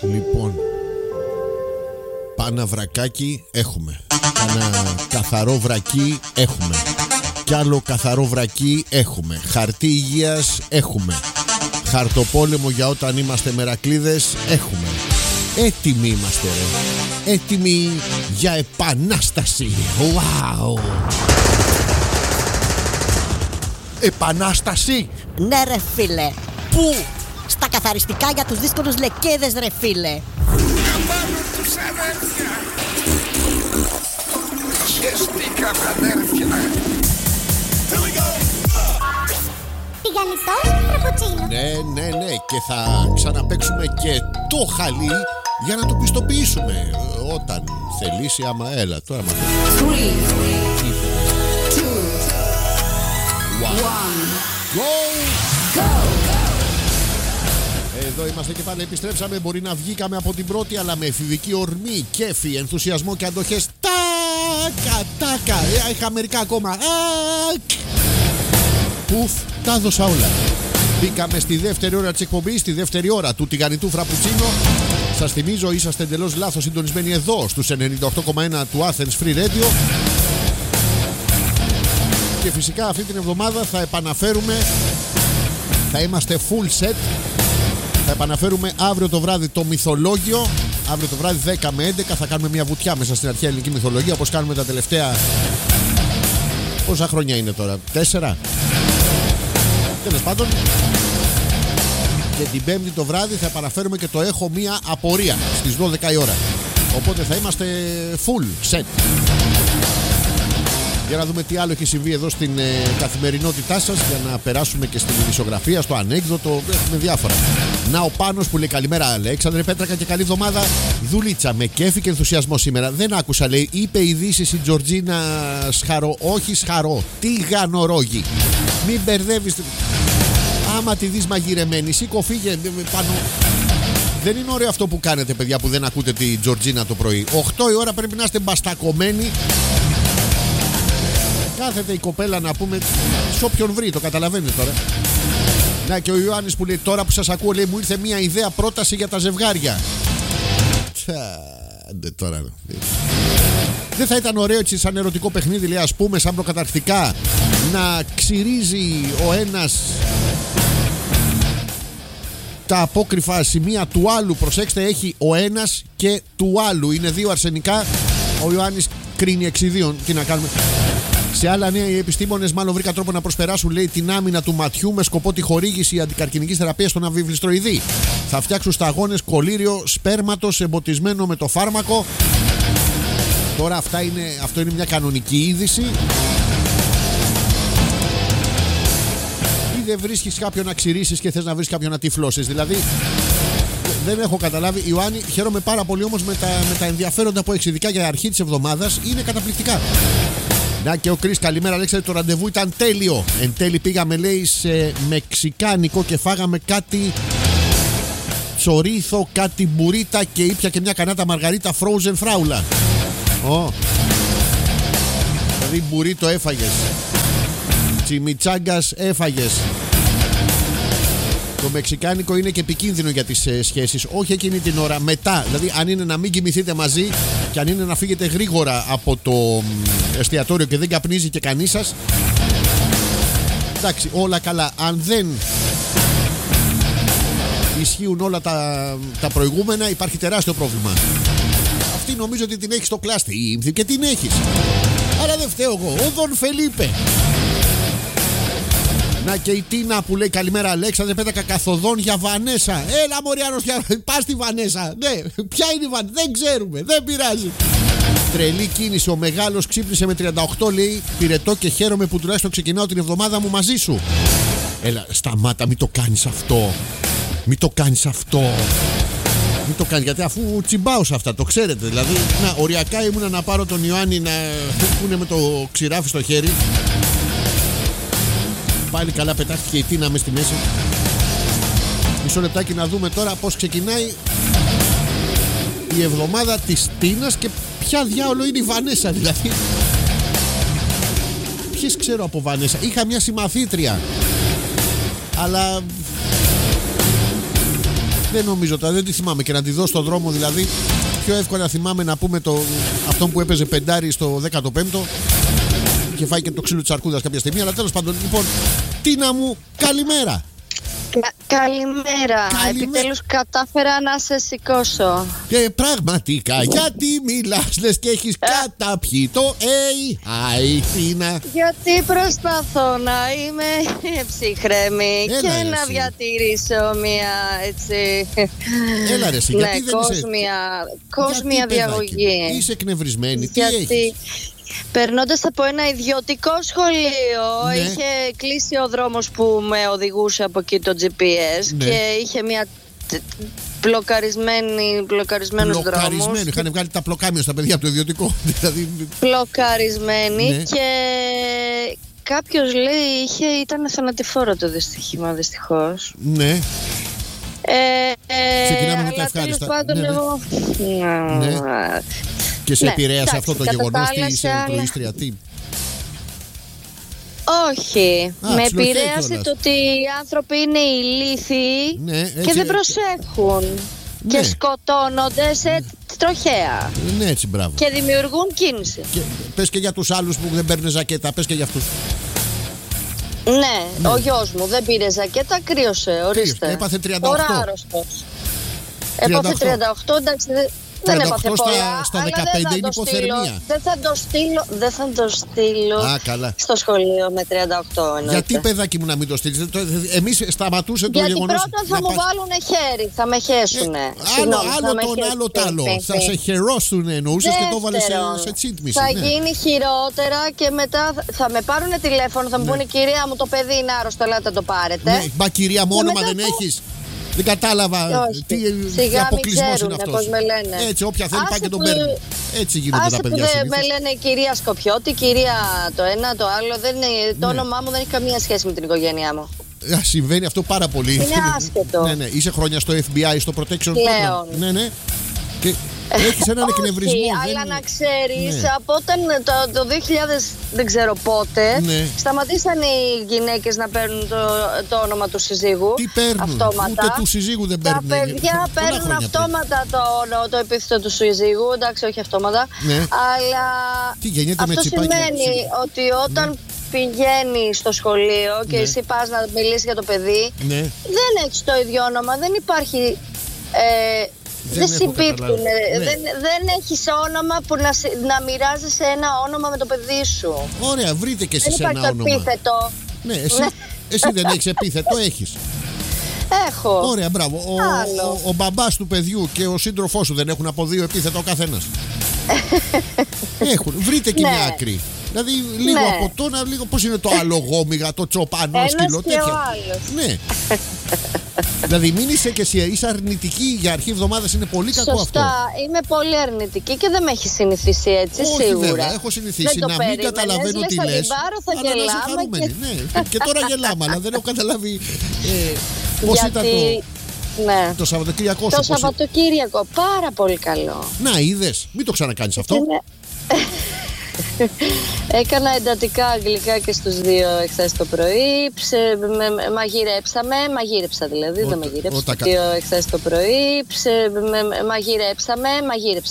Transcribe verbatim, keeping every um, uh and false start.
Λοιπόν, πάνα βρακάκι έχουμε. Πάνα καθαρό βρακί έχουμε. Κι άλλο καθαρό βρακί έχουμε. Χαρτί υγείας έχουμε. Χαρτοπόλεμο για όταν είμαστε μερακλείδες έχουμε. Έτοιμοι είμαστε ρε. Έτοιμοι για επανάσταση. Wow. Επανάσταση. Ναι ρε φίλε. Πού? Στα καθαριστικά για τους δύσκολους λεκέδες ρε φίλε. Καμπάνω τους αδέρφια. Χεστήκαμε αδέρφια. Τηγανιτός φραπουτσίνο. Ναι, ναι, ναι. Και θα ξαναπαίξουμε και το χαλί για να το πιστοποιήσουμε. Όταν θελήσει, άμα έλα. Τώρα μας Three, two, one. Go! Go! Εδώ είμαστε και πάλι, επιστρέψαμε. Μπορεί να βγήκαμε από την πρώτη, αλλά με εφηβική ορμή, κέφι, ενθουσιασμό και αντοχές. Τάκα, τάκα. Ε, είχα μερικά ακόμα. Ακ. Πουφ, τα έδωσα όλα. Μπήκαμε στη δεύτερη ώρα της εκπομπής, στη δεύτερη ώρα του τηγανιτού φραπουτσίνο. Σας θυμίζω, είσαστε εντελώς λάθος συντονισμένοι εδώ στους ενενήντα οκτώ κόμμα ένα του Athens Free Radio. Και φυσικά αυτή την εβδομάδα θα επαναφέρουμε, θα είμαστε full set. Θα επαναφέρουμε αύριο το βράδυ το μυθολόγιο. Αύριο το βράδυ δέκα με έντεκα θα κάνουμε μια βουτιά μέσα στην αρχαία ελληνική μυθολογία, όπως κάνουμε τα τελευταία... Πόσα χρόνια είναι τώρα, τέσσερα? Τέλος πάντων. Και την Πέμπτη το βράδυ θα επαναφέρουμε και το έχω μία απορία στις δώδεκα η ώρα. Οπότε θα είμαστε full set. Για να δούμε τι άλλο έχει συμβεί εδώ στην ε, καθημερινότητά σας, για να περάσουμε και στην ειδησιογραφία, στο ανέκδοτο, έχουμε διάφορα. Να ο Πάνος που λέει καλημέρα Αλέξανδρε Πέτρακα και καλή εβδομάδα. Δουλίτσα με κέφι και ενθουσιασμό σήμερα. Δεν άκουσα, λέει, είπε ειδήσεις η Τζορτζίνα Σχαρό. Όχι Σχαρό, τι γανορόγη. Μην μπερδεύεις. Άμα τη δεις μαγειρεμένη, σήκω φύγε πάνω. Δεν είναι ωραίο αυτό που κάνετε, παιδιά, που δεν ακούτε τη Τζορτζίνα το πρωί. οκτώ η ώρα πρέπει να είστε μπαστακωμένοι. Κάθεται η κοπέλα να πούμε σε όποιον βρει, το καταλαβαίνετε τώρα. Να και ο Ιωάννης που λέει τώρα που σας ακούω, λέει, μου ήρθε μια ιδέα πρόταση για τα ζευγάρια. Άντε τώρα. Δεν θα ήταν ωραίο έτσι σαν ερωτικό παιχνίδι, λέει, ας πούμε, σαν προκαταρκτικά, να ξυρίζει ο ένας τα απόκρυφα σημεία του άλλου? Προσέξτε, έχει ο ένας και του άλλου. Είναι δύο αρσενικά. Ο Ιωάννης κρίνει εξ ιδίων. Τι να κάνουμε. Σε άλλα νέα, οι επιστήμονες μάλλον βρήκαν τρόπο να προσπεράσουν, λέει, την άμυνα του ματιού με σκοπό τη χορήγηση αντικαρκινικής θεραπείας στον αβιβλιστροειδή. Θα φτιάξουν σταγόνες κολύριο σπέρματος εμποτισμένο με το φάρμακο. Τώρα αυτά είναι, αυτό είναι μια κανονική είδηση. Ή δεν βρίσκεις κάποιον να ξυρίσεις και θες να βρεις κάποιον να τυφλώσεις? Δηλαδή δεν έχω καταλάβει. Ιωάννη, χαίρομαι πάρα πολύ όμως με τα, με τα ενδιαφέροντα που έχεις, ειδικά για αρχή της εβδομάδας. Είναι καταπληκτικά. Να και ο Κρίς, καλημέρα Αλέξανδρε, το ραντεβού ήταν τέλειο. Εν τέλει πήγαμε, λέει, σε μεξικάνικο και φάγαμε κάτι τσορίθο, κάτι μπουρίτα και ήπια και μια κανάτα μαργαρίτα frozen φράουλα. Ω. Δηλαδή μπουρίτο έφαγες, τσιμιτσάγκας έφαγες. Το μεξικάνικο είναι και επικίνδυνο για τις ε, σχέσεις. Όχι εκείνη την ώρα, μετά. Δηλαδή, αν είναι να μην κοιμηθείτε μαζί και αν είναι να φύγετε γρήγορα από το εστιατόριο και δεν καπνίζει και κανείς σας, εντάξει, όλα καλά. Αν δεν ισχύουν όλα τα, τα προηγούμενα, υπάρχει τεράστιο πρόβλημα. Αυτή νομίζω ότι την έχει στο κλάστη και την έχεις. Άρα δεν φταίω εγώ. Ο Δον Φελίπε. Να και η Τίνα που λέει καλημέρα Αλέξανδρε Πέτρακα, καθοδόν για Βανέσα. Έλα μωρή αρρωστιά, πας στη Βανέσα. Ναι, ποια είναι η Βανέσα? Δεν ξέρουμε, δεν πειράζει. Τρελή κίνηση, ο μεγάλος ξύπνησε με τριάντα οκτώ, λέει, πυρετό και χαίρομαι που τουλάχιστον ξεκινάω την εβδομάδα μου μαζί σου. Έλα, σταμάτα, μην το κάνεις αυτό. Μην το κάνεις αυτό. Μην το κάνεις, γιατί αφού τσιμπάω σε αυτά, το ξέρετε. Δηλαδή, να, οριακά ήμουνα να πάρω τον Ιωάννη να που είναι με το ξηράφι στο χέρι. Πάλι καλά πετάχτηκε η Τίνα μες στη μέση. Μισό λεπτάκι να δούμε τώρα πώς ξεκινάει η εβδομάδα της Τίνας και ποια διάολο είναι η Βανέσα, δηλαδή. Ποιες ξέρω από Βανέσα? Είχα μια συμμαθήτρια, αλλά Δεν νομίζω τώρα, δεν τη θυμάμαι και να τη δω στον δρόμο δηλαδή. Πιο εύκολα θυμάμαι να πούμε το, αυτόν που έπαιζε πεντάρι στο δέκατο πέμπτο και φάει και το ξύλο της αρκούδας κάποια στιγμή. Αλλά τέλος πάντων, λοιπόν, Τίνα μου, καλημέρα. Κα- καλημέρα. Καλημέ- Επιτέλους κατάφερα να σε σηκώσω. Και πραγματικά, γιατί μιλάς λες και έχεις καταπιεί το έι άι, Τίνα? Γιατί προσπαθώ να είμαι ψυχρέμη Έλα, και ρε, να εσύ. διατηρήσω μια έτσι. Έλα ρε εσύ, ναι, γιατί δεν είσαι... κόσμια, κόσμια Γιατί, παιδάκι, διαγωγή. είσαι εκνευρισμένη, τι Γιατί έχεις? περνώντας από ένα ιδιωτικό σχολείο, Ναι. είχε κλείσει ο δρόμος που με οδηγούσε από εκεί το τζι πι ες Ναι. και είχε μια τε- μπλοκαρισμένη, μπλοκαρισμένους δρόμους. Μπλοκαρισμένο, είχαν βγάλει τα πλοκάμια στα παιδιά από το ιδιωτικό. Δηλαδή, Μπλοκαρισμένη Ναι. και κάποιος λέει είχε, ήταν θανατηφόρο το δυστύχημα δυστυχώς. ναι, Ε, ε, Ξεκινάμε με τα αλλά ευχάριστα. τέλος πάντων Ναι, ναι. εγώ... Ναι. και σε Ναι, επηρέασε εντάξει, αυτό το κατά τα γεγονός? Τι άλλα είσαι σε άλλα- ηλεκτροίστρια, τι? Όχι, Α, με ψιλοχαίει επηρέασε κιόλας. το ότι οι άνθρωποι είναι ηλίθιοι Ναι, έτσι- και δεν προσέχουν Ναι. και σκοτώνονται σε τροχέα Ναι, έτσι, μπράβο. και δημιουργούν κίνηση. Και πες και για τους άλλους που δεν παίρνουν ζακέτα, πες και για αυτούς. Ναι, ο γιος μου δεν πήρε ζακέτα, κρύωσε, ορίστε. έπαθε τριάντα οκτώ. Τώρα άρρωστος. Έπαθε τριάντα οκτώ, εντάξει, δεν, δεν τριάντα έπαθε οκτώ στα- πολλά, στα αλλά δεκαπέντε δεν θα είναι το στείλω. υποθερμία. Δεν θα το στείλω, δεν θα το στείλω Α, καλά. στο σχολείο με τριάντα οκτώ εννοείται. Γιατί, παιδάκι μου, να μην το στείλεις? Το- Εμείς σταματούσε το Γιατί γεγονός. πρώτα θα να μου πας- βάλουνε χέρι, θα με χέσουνε. Ε, άλλο, Συγγνώμη, θα άλλο με τον, χέσουν. άλλο τ' άλλο. Πι, Θα πι. σε χαιρόσουν εννοούσες και το βάλες σε, Δεύτερον, σε τσίντμηση. θα ναι. γίνει χειρότερα και μετά θα- θα με πάρουν τηλέφωνο, θα μου πούνε κυρία μου το παιδί είναι άρρωστο, ελάτε να το πάρετε. Ναι, μπα κυρία μου, όνομα μετά δεν θα- έχεις. Δεν κατάλαβα Όχι. τι, τι Σιγά μην αποκλεισμός είναι ξέρουνε αυτός. πώς με λένε. Έτσι, όποια θέλει πάει Άσε και τον που- παίρνει. Έτσι γίνονται Άσε τα που παιδιά δεν συνήθως. με λένε κυρία Σκοπιώτη, κυρία το ένα, το άλλο. Δεν είναι, το Ναι. όνομά μου δεν έχει καμία σχέση με την οικογένειά μου. Α, συμβαίνει αυτό πάρα πολύ. Είναι άσχετο. Ναι, ναι. Είσαι χρόνια στο εφ μπι άι, στο Protection Πλέον. Program. Ναι, ναι. Και έχεις έναν Όχι, εκνευρισμό. αλλά δεν- να ξέρεις, Ναι. από όταν το, το δύο χιλιάδες δεν ξέρω πότε, Ναι. σταματήσαν οι γυναίκες να παίρνουν το, το όνομα του συζύγου. Τι παίρνουν? Αυτόματα. Ούτε του συζύγου δεν Τα παίρνουν. παιδιά Πολλά παίρνουν χρόνια πριν. αυτόματα το, όνομα- το επίθετο του συζύγου. Εντάξει, όχι αυτόματα. Ναι. Αλλά Τι, γεννιέται με αυτό τσιπάκι από σημαίνει συζύγου. ότι όταν πηγαίνει στο σχολείο και Ναι. εσύ πας να μιλήσει για το παιδί, Ναι. δεν έχεις το ίδιο όνομα, δεν υπάρχει. Ε, Δεν δεν έχω συμπίπτουν. καταλάβει. Ναι. Δεν, δεν έχεις όνομα που να, συ- να μοιράζεσαι ένα όνομα με το παιδί σου. Ωραία, βρείτε και Δεν εσείς υπάρχει ένα το όνομα. επίθετο. Ναι, εσύ, εσύ δεν έχεις επίθετο, έχεις. Έχω. Ωραία, μπράβο. Ο, Άλλο. ο, ο μπαμπάς του παιδιού και ο σύντροφός σου δεν έχουν από δύο επίθετο ο καθένας? Έχουν. Βρείτε και Ναι. μια άκρη. Δηλαδή λίγο Ναι. από το να λίγο. Πώς είναι το αλογόμυγα, το τσοπανό Ένας σκύλο, και τέτοια. ο άλλος. Ναι. Δηλαδή μην είσαι και εσύ, είσαι αρνητική για αρχή εβδομάδας, είναι πολύ κακό Σωστά. αυτό. Είμαι πολύ αρνητική και δεν με έχει συνηθίσει έτσι, Όχι, σίγουρα. βέβαια, έχω συνηθίσει Δεν το να μην περίμενες, καταλαβαίνω λες, τι θα λες. λιμπάρω, θα αλλά να είσαι γελάμε χαρούμενη. και- Ναι. Και τώρα γελάμε, αλλά δεν έχω καταλάβει ε, πώς ήταν Γιατί. το, Ναι. το Σαββατοκύριακό σου. Το πώς είναι. Σαββατοκύριακο, πάρα πολύ καλό. Να, είδες, μην το ξανακάνεις αυτό. Είναι- Έκανα εντατικά αγγλικά και στους δύο εχθές το πρωί. Ψε, με, με- μαγειρέψαμε, μαγείρεψα δηλαδή, Όταν- δεν μαγείρεψα. όταν κα- Δύο εχθές το πρωί. Ψε, με, με- μαγειρέψαμε, μαγείρεψα.